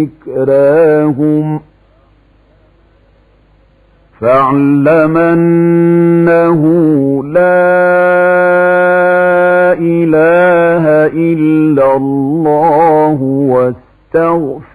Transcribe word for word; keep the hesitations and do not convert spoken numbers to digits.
ذكراهم فاعلم أنه لا إله إلا الله واستغفر